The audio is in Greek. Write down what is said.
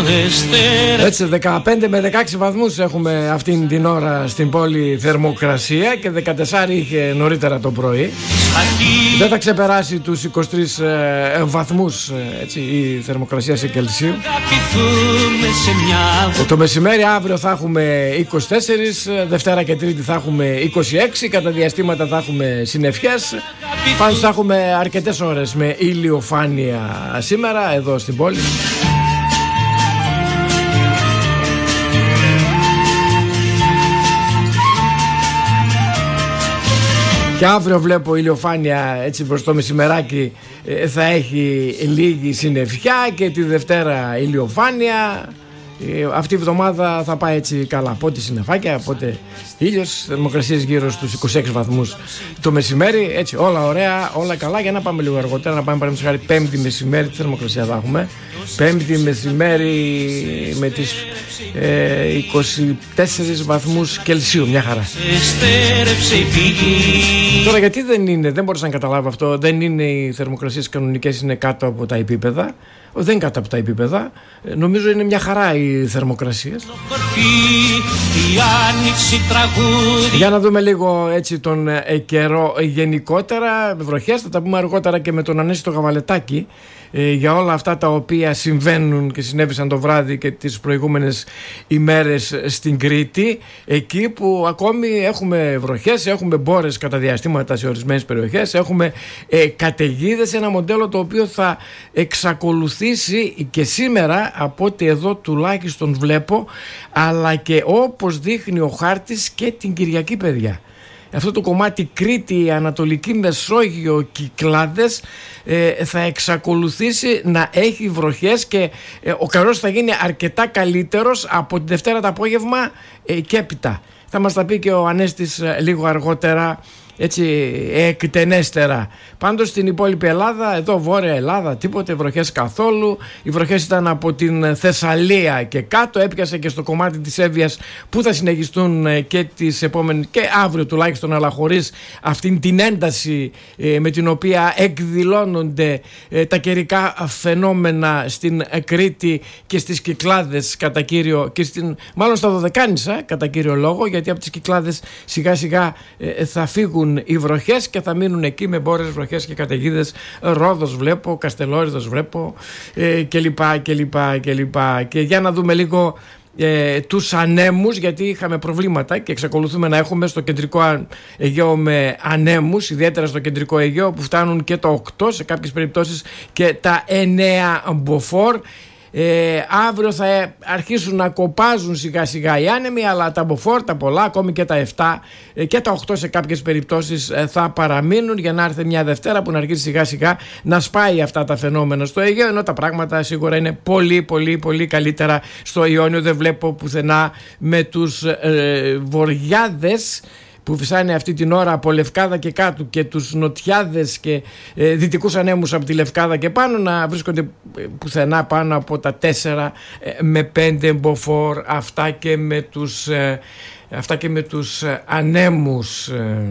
Έτσι 15 με 16 βαθμούς έχουμε αυτήν την ώρα στην πόλη θερμοκρασία και 14 είχε νωρίτερα το πρωί. Δεν θα ξεπεράσει τους 23 βαθμούς έτσι, η θερμοκρασία σε Κελσίου. Το μεσημέρι αύριο θα έχουμε 24, Δευτέρα και Τρίτη θα έχουμε 26, κατά διαστήματα θα έχουμε συννεφιές. Πάντως θα έχουμε αρκετές ώρες με ηλιοφάνεια σήμερα εδώ στην πόλη. Και αύριο βλέπω ηλιοφάνεια έτσι προς το μεσημεράκι, θα έχει λίγη συννεφιά και τη Δευτέρα ηλιοφάνεια. Αυτή η εβδομάδα θα πάει έτσι καλά. Πότε συννεφάκια, πότε ήλιος, θερμοκρασίες γύρω στους 26 βαθμούς το μεσημέρι. Έτσι όλα ωραία, όλα καλά. Για να πάμε λίγο αργότερα, να πάμε παραδείγματος χάρη Πέμπτη μεσημέρι, τι θερμοκρασία θα έχουμε. Πέμπτη μεσημέρι με τις 24 βαθμούς Κελσίου, μια χαρά. Τώρα γιατί δεν μπορούσα να καταλάβω αυτό, δεν είναι οι θερμοκρασίες κανονικές, είναι κάτω από τα επίπεδα. Δεν κάτω από τα επίπεδα. Νομίζω είναι μια χαρά οι θερμοκρασίες. Για να δούμε λίγο έτσι τον καιρό γενικότερα. Βροχές θα τα πούμε αργότερα και με τον Ανέστη το Γαβαλετάκη για όλα αυτά τα οποία συμβαίνουν και συνέβησαν το βράδυ και τις προηγούμενες ημέρες στην Κρήτη, εκεί που ακόμη έχουμε βροχές, έχουμε μπόρες κατά διαστήματα σε ορισμένες περιοχές, έχουμε καταιγίδες, ένα μοντέλο το οποίο θα εξακολουθήσει και σήμερα από ό,τι εδώ τουλάχιστον βλέπω, αλλά και όπως δείχνει ο χάρτης και την Κυριακή, παιδιά. Αυτό το κομμάτι Κρήτη, Ανατολική Μεσόγειο, Κυκλάδες θα εξακολουθήσει να έχει βροχές και ο καιρός θα γίνει αρκετά καλύτερος από τη Δευτέρα το απόγευμα και έπειτα. Θα μας τα πει και ο Ανέστης λίγο αργότερα, έτσι εκτενέστερα. Πάντως στην υπόλοιπη Ελλάδα, εδώ Βόρεια Ελλάδα, τίποτε βροχές καθόλου. Οι βροχές ήταν από την Θεσσαλία και κάτω, έπιασε και στο κομμάτι της Εύβοιας που θα συνεχιστούν και τις επόμενες και αύριο τουλάχιστον, αλλά χωρίς αυτήν την ένταση με την οποία εκδηλώνονται τα καιρικά φαινόμενα στην Κρήτη και στις Κυκλάδες κατά κύριο, και μάλλον στα Δωδεκάνησα κατά κύριο λόγο, γιατί από τις Κυκλάδες σιγά σιγά θα φύγουν οι βροχές και θα μείνουν εκεί με μπόρες, βροχές και καταιγίδες. Ρόδος βλέπω, Καστελόριδος βλέπω κλπ. Και για να δούμε λίγο τους ανέμους, γιατί είχαμε προβλήματα και εξακολουθούμε να έχουμε στο κεντρικό Αιγαίο με ανέμους, ιδιαίτερα στο κεντρικό Αιγαίο που φτάνουν και τα 8, σε κάποιες περιπτώσεις και τα 9 μποφόρ. Αύριο θα αρχίσουν να κοπάζουν σιγά σιγά οι άνεμοι, αλλά τα μποφόρ, τα πολλά, ακόμη και τα 7 και τα 8 σε κάποιες περιπτώσεις θα παραμείνουν, για να έρθει μια Δευτέρα που να αρχίσει σιγά σιγά να σπάει αυτά τα φαινόμενα στο Αιγαίο, ενώ τα πράγματα σίγουρα είναι πολύ καλύτερα στο Ιόνιο. Δεν βλέπω πουθενά με τους βοριάδες που φυσάνε αυτή την ώρα από Λευκάδα και κάτω και τους νοτιάδες και δυτικούς ανέμους από τη Λευκάδα και πάνω να βρίσκονται πουθενά πάνω από τα 4 με 5 μποφόρ. Αυτά και με τους ανέμους.